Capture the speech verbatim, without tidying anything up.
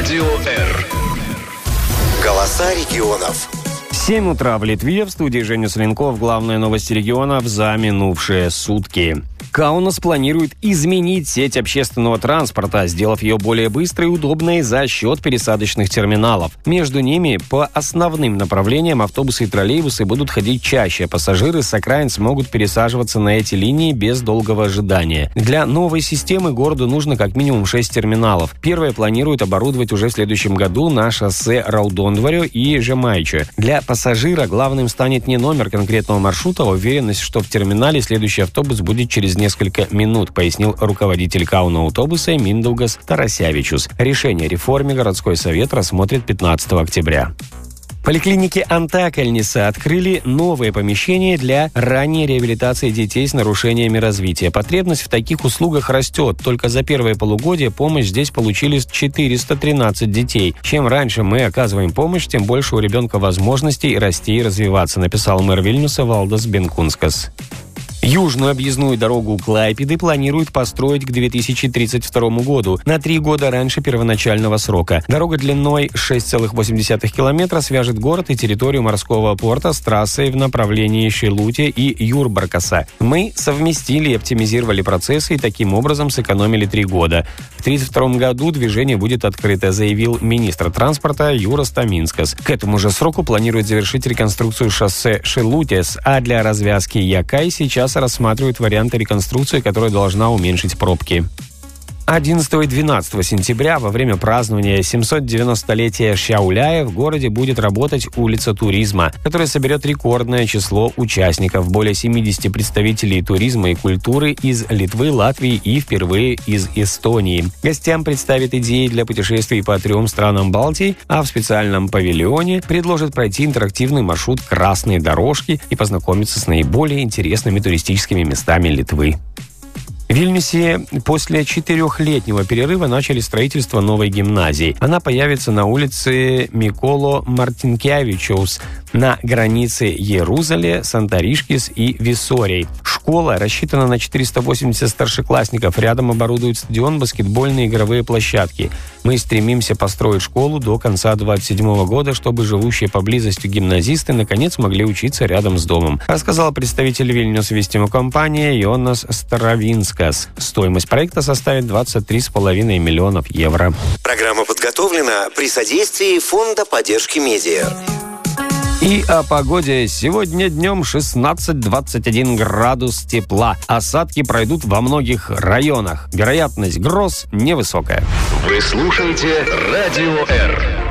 Радио R. Голоса регионов. семь утра в Литве. В студии Женя Соленков. Главные новости регионов за минувшие сутки. Каунас планирует изменить сеть общественного транспорта, сделав ее более быстрой и удобной за счет пересадочных терминалов. Между ними по основным направлениям автобусы и троллейбусы будут ходить чаще. Пассажиры с окраин смогут пересаживаться на эти линии без долгого ожидания. Для новой системы городу нужно как минимум шесть терминалов. Первое планируют оборудовать уже в следующем году на шоссе Раудондварё и Жемайче. Для пассажира главным станет не номер конкретного маршрута, а уверенность, что в терминале следующий автобус будет через несколько минут, пояснил руководитель Кауна автобуса Миндаугас Тарасявичус. Решение о реформе городской совет рассмотрит пятнадцатого октября. Поликлиники Антакальниса открыли новые помещения для ранней реабилитации детей с нарушениями развития. Потребность в таких услугах растет. Только за первое полугодие помощь здесь получили четыреста тринадцать детей. Чем раньше мы оказываем помощь, тем больше у ребенка возможностей расти и развиваться, написал мэр Вильнюса Валдас Бенкунскас. Южную объездную дорогу Клайпеды планируют построить к две тысячи тридцать второму году, на три года раньше первоначального срока. Дорога длиной шесть целых восемь десятых километра свяжет город и территорию морского порта с трассой в направлении Шилути и Юрбаркаса. Мы совместили и оптимизировали процессы и таким образом сэкономили три года. В две тысячи тридцать втором году движение будет открыто, заявил министр транспорта Юрас Таминскас. К этому же сроку планируют завершить реконструкцию шоссе Шилутес, а для развязки Якай сейчас рассматривают варианты реконструкции, которая должна уменьшить пробки. одиннадцатого и двенадцатого сентября во время празднования семьсот девяностолетия Шауляя в городе будет работать улица туризма, которая соберет рекордное число участников. Более семьдесят представителей туризма и культуры из Литвы, Латвии и впервые из Эстонии. Гостям представят идеи для путешествий по трем странам Балтии, а в специальном павильоне предложат пройти интерактивный маршрут красной дорожки и познакомиться с наиболее интересными туристическими местами Литвы. В Вильнюсе после четырехлетнего перерыва начали строительство новой гимназии. Она появится на улице Миколо Мартинкевичус на границе Ерузале, Сантаришкис и Виссорий. Школа рассчитана на четыреста восемьдесят старшеклассников. Рядом оборудуют стадион, баскетбольные и игровые площадки. Мы стремимся построить школу до конца двадцать седьмого года, чтобы живущие поблизости гимназисты наконец могли учиться рядом с домом, рассказал представитель Вильнюс Вестимо компании Йонас Старовинскас. Стоимость проекта составит двадцать три с половиной миллионов евро. Программа подготовлена при содействии Фонда поддержки медиа. И о погоде. Сегодня днем шестнадцать - двадцать один градус тепла. Осадки пройдут во многих районах. Вероятность гроз невысокая. Вы слушаете Радио R.